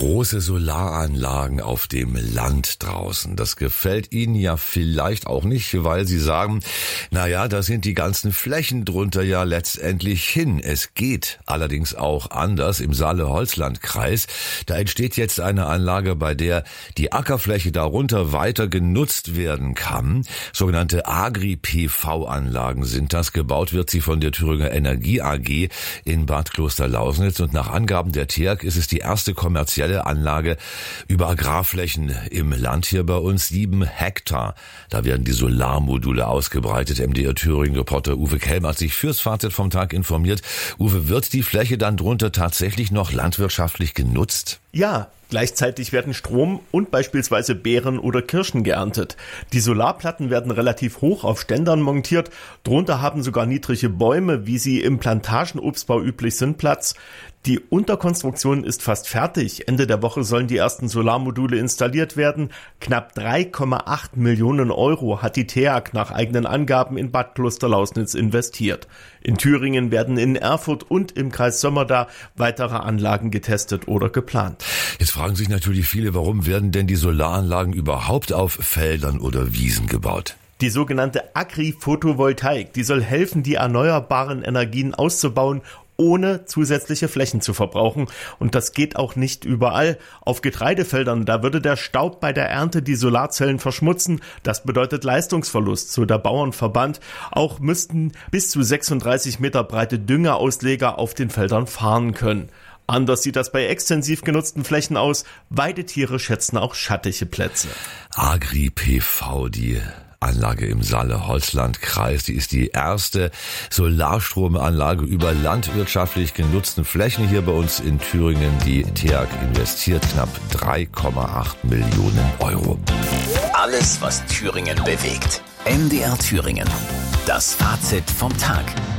Große Solaranlagen auf dem Land draußen. Das gefällt Ihnen ja vielleicht auch nicht, weil Sie sagen, naja, da sind die ganzen Flächen drunter ja letztendlich hin. Es geht allerdings auch anders im Saale-Holzland-Kreis. Da entsteht jetzt eine Anlage, bei der die Ackerfläche darunter weiter genutzt werden kann. Sogenannte Agri-PV-Anlagen sind das. Gebaut wird sie von der Thüringer Energie AG in Bad Klosterlausnitz. Und nach Angaben der TEAG ist es die erste kommerzielle Anlage über Agrarflächen im Land hier bei uns, 7 Hektar. Da werden die Solarmodule ausgebreitet. MDR Thüringen-Reporter Uwe Kelm hat sich fürs Fazit vom Tag informiert. Uwe, wird die Fläche dann drunter tatsächlich noch landwirtschaftlich genutzt? Ja, gleichzeitig werden Strom und beispielsweise Beeren oder Kirschen geerntet. Die Solarplatten werden relativ hoch auf Ständern montiert. Drunter haben sogar niedrige Bäume, wie sie im Plantagenobstbau üblich sind, Platz. Die Unterkonstruktion ist fast fertig. Ende der Woche sollen die ersten Solarmodule installiert werden. Knapp 3,8 Millionen Euro hat die TEAG nach eigenen Angaben in Bad Klosterlausnitz investiert. In Thüringen werden in Erfurt und im Kreis Sömmerda weitere Anlagen getestet oder geplant. Jetzt fragen sich natürlich viele, warum werden denn die Solaranlagen überhaupt auf Feldern oder Wiesen gebaut? Die sogenannte Agri-Photovoltaik, die soll helfen, die erneuerbaren Energien auszubauen, ohne zusätzliche Flächen zu verbrauchen. Und das geht auch nicht überall. Auf Getreidefeldern, da würde der Staub bei der Ernte die Solarzellen verschmutzen. Das bedeutet Leistungsverlust, so der Bauernverband. Auch müssten bis zu 36 Meter breite Düngerausleger auf den Feldern fahren können. Anders sieht das bei extensiv genutzten Flächen aus. Weidetiere schätzen auch schattige Plätze. Agri-PV, die Anlage im Saale-Holzland-Kreis. Die ist die erste Solarstromanlage über landwirtschaftlich genutzten Flächen hier bei uns in Thüringen. Die TEAG investiert knapp 3,8 Millionen Euro. Alles, was Thüringen bewegt. MDR Thüringen. Das Fazit vom Tag.